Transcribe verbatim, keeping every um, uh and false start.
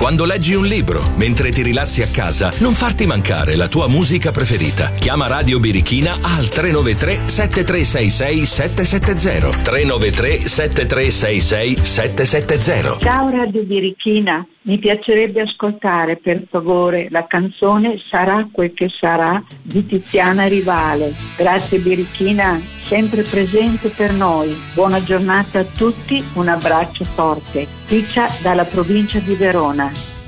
Quando leggi un libro, mentre ti rilassi a casa, non farti mancare la tua musica preferita. Chiama Radio Birichina al tre nove tre sette tre sei sei sette sette zero. tre nove tre sette tre sei sei sette sette zero. Ciao Radio Birichina, mi piacerebbe ascoltare per favore la canzone Sarà quel che sarà di Tiziana Rivale. Grazie Birichina, sempre presente per noi. Buona giornata a tutti, un abbraccio forte. Ticia dalla provincia di Verona.